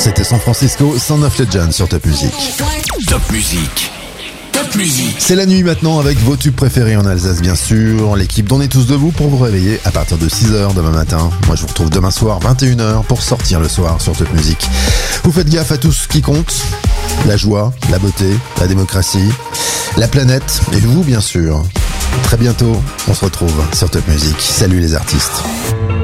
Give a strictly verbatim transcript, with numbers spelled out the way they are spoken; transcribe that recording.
c'était San Francisco, Sound of Legend sur Top Music. Top Music. Top Music. C'est la nuit maintenant avec vos tubes préférés en Alsace bien sûr. L'équipe d'On est tous debout pour vous réveiller à partir de six heures demain matin. Moi je vous retrouve demain soir vingt et une heures pour sortir le soir sur Top Music. Vous faites gaffe à tout ce qui compte. La joie, la beauté, la démocratie, la planète et vous bien sûr. Très bientôt, on se retrouve sur Top Music. Salut les artistes.